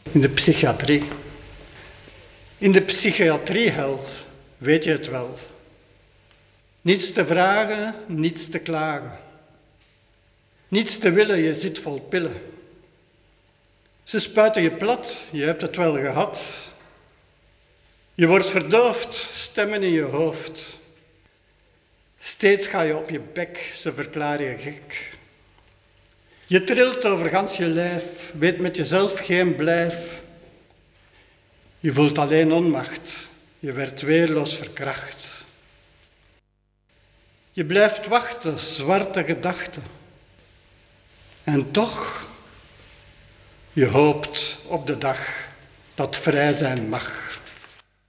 in de psychiatrie. In de psychiatriehel weet je het wel. Niets te vragen, niets te klagen. Niets te willen, je zit vol pillen. Ze spuiten je plat, je hebt het wel gehad. Je wordt verdoofd, stemmen in je hoofd. Steeds ga je op je bek, ze verklaren je gek. Je trilt over gans je lijf, weet met jezelf geen blijf. Je voelt alleen onmacht, je werd weerloos verkracht. Je blijft wachten, zwarte gedachten. En toch, je hoopt op de dag dat vrij zijn mag.